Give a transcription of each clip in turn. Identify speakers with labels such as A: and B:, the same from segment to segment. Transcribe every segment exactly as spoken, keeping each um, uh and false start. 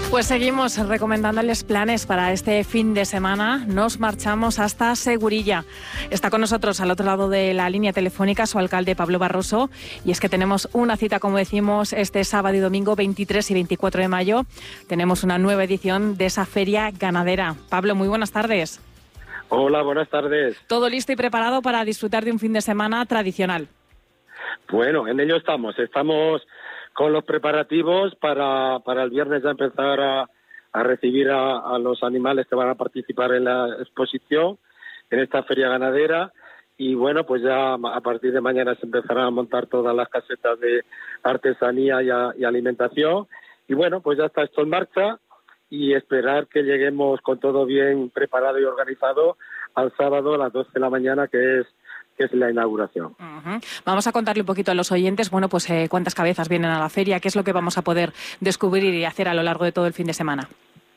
A: Pues seguimos recomendándoles planes para este fin de semana. Nos marchamos hasta Segurilla. Está con nosotros al otro lado de la línea telefónica su alcalde Pablo Barroso. Y es que tenemos una cita, como decimos, este sábado y domingo veintitrés y veinticuatro de mayo. Tenemos una nueva edición de esa feria ganadera. Pablo, muy buenas tardes.
B: Hola, buenas tardes.
A: ¿Todo listo y preparado para disfrutar de un fin de semana tradicional?
B: Bueno, en ello estamos. Estamos con los preparativos para, para el viernes ya empezar a, a recibir a, a los animales que van a participar en la exposición, en esta feria ganadera. Y bueno, pues ya a partir de mañana se empezarán a montar todas las casetas de artesanía y, a, y alimentación. Y bueno, pues ya está esto en marcha y esperar que lleguemos con todo bien preparado y organizado al sábado a las doce de la mañana, que es que es la inauguración.
A: Uh-huh. Vamos a contarle un poquito a los oyentes, bueno, pues eh, cuántas cabezas vienen a la feria, qué es lo que vamos a poder descubrir y hacer a lo largo de todo el fin de semana.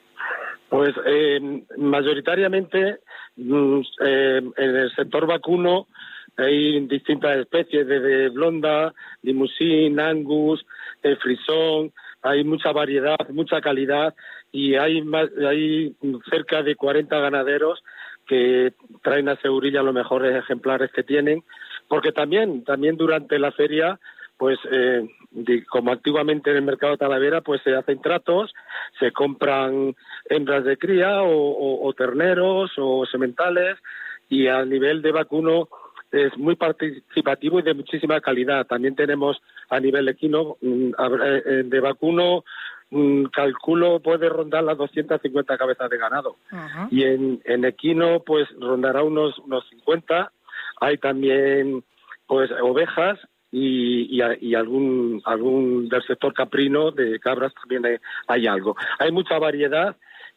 B: Pues eh, mayoritariamente eh, en el sector vacuno hay distintas especies, desde blonda, limusín, angus, eh, frisón, hay mucha variedad, mucha calidad y hay, más, hay cerca de cuarenta ganaderos que traen a Segurilla los mejores ejemplares que tienen, porque también también durante la feria, pues eh, de, como antiguamente en el mercado de Talavera, pues se hacen tratos, se compran hembras de cría o, o, o terneros o sementales, y a nivel de vacuno es muy participativo y de muchísima calidad. También tenemos a nivel equino de vacuno, calculo puede rondar las doscientas cincuenta cabezas de ganado. Uh-huh. Y en, en equino pues rondará unos unos cincuenta. Hay también pues ovejas y, y, y algún algún del sector caprino, de cabras también hay, hay algo. Hay mucha variedad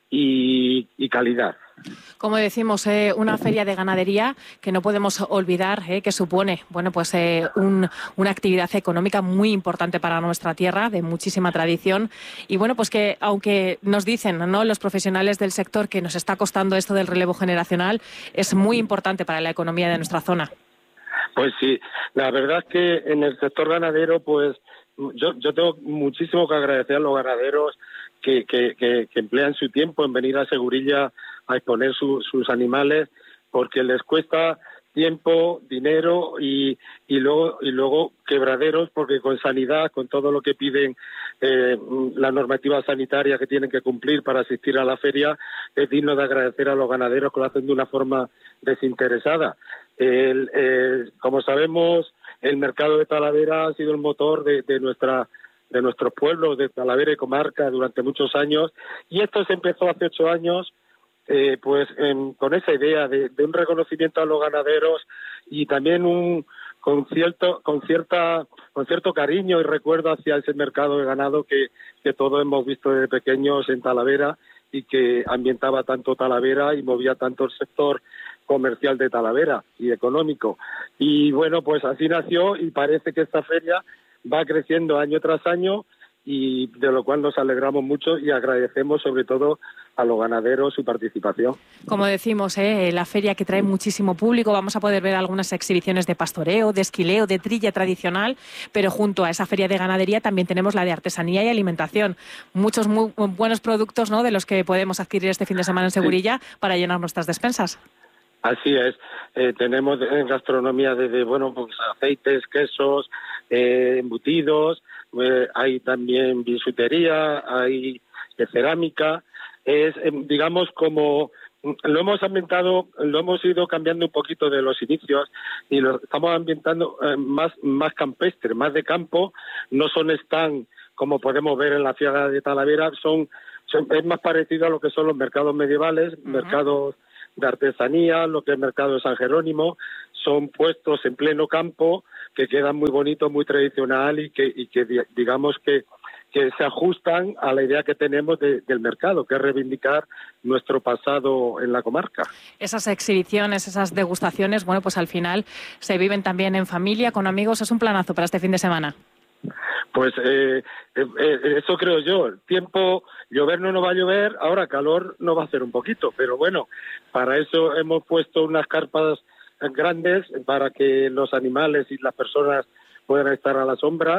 B: y, y calidad.
A: Como decimos, eh, una feria de ganadería que no podemos olvidar, eh, que supone, bueno, pues eh, un, una actividad económica muy importante para nuestra tierra, de muchísima tradición. Y bueno, pues que aunque nos dicen, ¿no?, los profesionales del sector que nos está costando esto del relevo generacional, es muy importante para la economía de nuestra zona.
B: Pues sí, la verdad es que en el sector ganadero, pues yo, yo tengo muchísimo que agradecer a los ganaderos que, que, que, que emplean su tiempo en venir a Segurilla a exponer su, sus animales, porque les cuesta tiempo, dinero y, y luego y luego quebraderos, porque con sanidad, con todo lo que piden eh, la normativa sanitaria que tienen que cumplir para asistir a la feria, es digno de agradecer a los ganaderos que lo hacen de una forma desinteresada. El, el, como sabemos, el mercado de Talavera ha sido el motor de, de nuestra de nuestros pueblos, de Talavera y comarca, durante muchos años, y esto se empezó hace ocho años Eh, pues eh, con esa idea de, de un reconocimiento a los ganaderos y también un con cierto con cierta con cierto cariño y recuerdo hacia ese mercado de ganado que, que todos hemos visto desde pequeños en Talavera y que ambientaba tanto Talavera y movía tanto el sector comercial de Talavera y económico. Y bueno, pues así nació, y parece que esta feria va creciendo año tras año, y de lo cual nos alegramos mucho y agradecemos sobre todo a los ganaderos su participación.
A: Como decimos, ¿eh? La feria que trae muchísimo público, vamos a poder ver algunas exhibiciones de pastoreo, de esquileo, de trilla tradicional, pero junto a esa feria de ganadería también tenemos la de artesanía y alimentación. Muchos muy buenos productos, ¿no?, de los que podemos adquirir este fin de semana en Segurilla, sí, para llenar nuestras despensas.
B: Así es, eh, tenemos en gastronomía desde, bueno, pues aceites, quesos, eh, embutidos, eh, hay también bisutería, hay de cerámica. Es, eh, digamos, como lo hemos ambientado, lo hemos ido cambiando un poquito de los inicios y lo estamos ambientando eh, más más campestre, más de campo. No son stand como podemos ver en la Fiada de Talavera, son, son es más parecido a lo que son los mercados medievales, uh-huh, mercados de artesanía, lo que es el mercado de San Jerónimo. Son puestos en pleno campo que quedan muy bonitos, muy tradicional y que y que digamos que que se ajustan a la idea que tenemos de, del mercado, que es reivindicar nuestro pasado en la comarca.
A: Esas exhibiciones, esas degustaciones, bueno, pues al final se viven también en familia, con amigos. Es un planazo para este fin de semana.
B: Pues eh, eh, eso creo yo. El tiempo, llover no nos va a llover, ahora calor nos va a hacer un poquito, pero bueno, para eso hemos puesto unas carpas grandes para que los animales y las personas puedan estar a la sombra.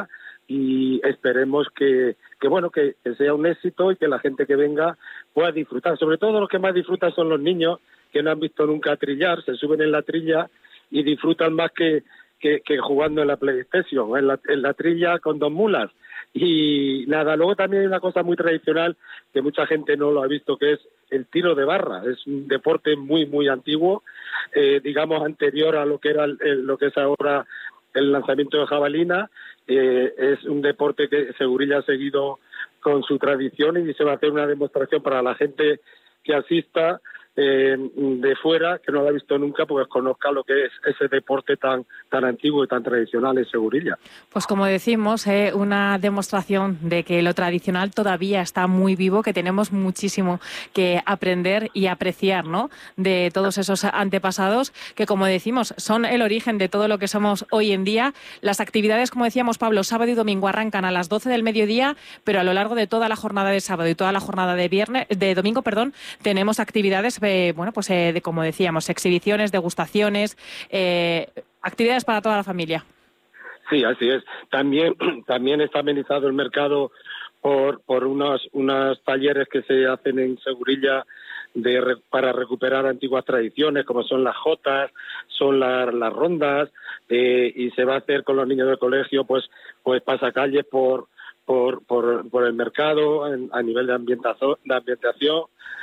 B: y esperemos que, que bueno, que, que sea un éxito y que la gente que venga pueda disfrutar. Sobre todo los que más disfrutan son los niños, que no han visto nunca trillar, se suben en la trilla y disfrutan más que, que, que jugando en la PlayStation, en la, en la trilla con dos mulas. Y nada, luego también hay una cosa muy tradicional que mucha gente no lo ha visto, que es el tiro de barra. Es un deporte muy, muy antiguo, eh, digamos anterior a lo que era el, el, lo que es ahora el lanzamiento de jabalina. Eh, es un deporte que Segurilla ha seguido con su tradición y se va a hacer una demostración para la gente que asista eh, de fuera, que no lo ha visto nunca, pues conozca lo que es ese deporte tan tan antiguo y tan tradicional en Segurilla.
A: Pues como decimos, eh, una demostración de que lo tradicional todavía está muy vivo, que tenemos muchísimo que aprender y apreciar, ¿no?, de todos esos antepasados, que como decimos, son el origen de todo lo que somos hoy en día. Las actividades, como decíamos, Pablo, sábado y domingo arrancan a las doce del mediodía, pero a lo largo de toda la jornada de sábado y toda la jornada de viernes, de domingo, perdón, tenemos actividades, eh, bueno, pues eh, de, como decíamos, exhibiciones, degustaciones, eh, actividades para toda la familia.
B: Sí, así es. También también está amenizado el mercado por por unos unos talleres que se hacen en Segurilla de para recuperar antiguas tradiciones, como son las jotas, son las, las rondas, eh, y se va a hacer con los niños del colegio, pues pues pasacalles por por por por el mercado en, a nivel de ambientación, de ambientación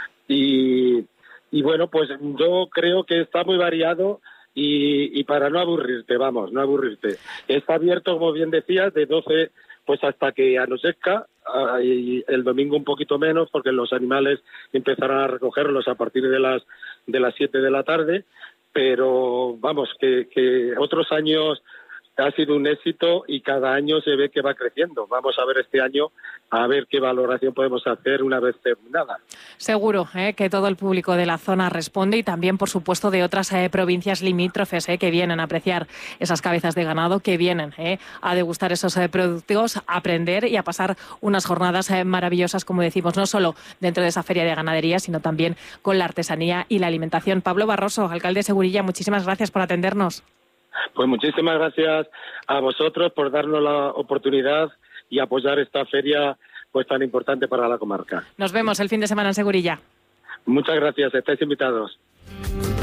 B: y y bueno, pues yo creo que está muy variado. Y, y para no aburrirte, vamos, no aburrirte. Está abierto, como bien decías, de doce pues hasta que anochezca, y el domingo un poquito menos, porque los animales empezarán a recogerlos a partir de las de las siete de la tarde, pero vamos, que, que otros años ha sido un éxito y cada año se ve que va creciendo. Vamos a ver este año, a ver qué valoración podemos hacer una vez terminada.
A: Seguro eh, que todo el público de la zona responde y también, por supuesto, de otras eh, provincias limítrofes eh, que vienen a apreciar esas cabezas de ganado, que vienen eh, a degustar esos eh, productos, a aprender y a pasar unas jornadas eh, maravillosas, como decimos, no solo dentro de esa feria de ganadería, sino también con la artesanía y la alimentación. Pablo Barroso, alcalde de Segurilla, muchísimas gracias por atendernos.
B: Pues muchísimas gracias a vosotros por darnos la oportunidad y apoyar esta feria pues tan importante para la comarca.
A: Nos vemos el fin de semana en Segurilla.
B: Muchas gracias, estáis invitados.